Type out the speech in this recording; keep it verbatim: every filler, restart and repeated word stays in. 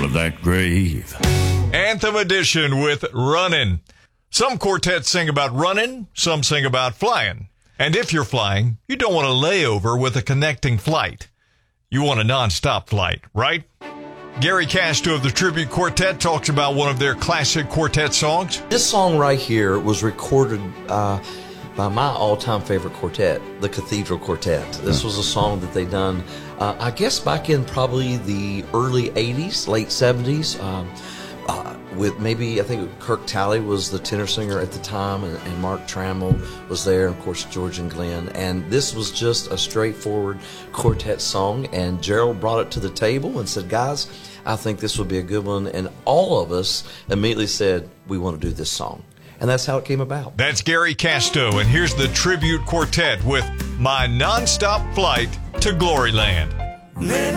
out of that grave. Anthem edition with Runnin'. Some quartets sing about running, some sing about flying. And if you're flying, you don't want a layover with a connecting flight. You want a non-stop flight, right? Gary Casto of the Tribute Quartet talks about one of their classic quartet songs. This song right here was recorded uh, by my all-time favorite quartet, the Cathedral Quartet. This was a song that they done, uh, I guess, back in probably the early eighties, late seventies. Um, uh, with maybe, I think Kirk Talley was the tenor singer at the time, and, and Mark Trammell was there, and of course George and Glenn. And this was just a straightforward quartet song, and Gerald brought it to the table and said, guys, I think this would be a good one. And all of us immediately said, we want to do this song. And that's how it came about. That's Gary Casto, and here's the Tribute Quartet with My Nonstop Flight to Gloryland.